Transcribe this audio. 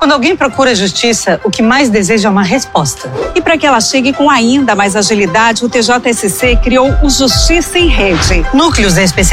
Quando alguém procura justiça, o que mais deseja é uma resposta. E para que ela chegue com ainda mais agilidade, o TJSC criou o Justiça em Rede. Núcleos especializados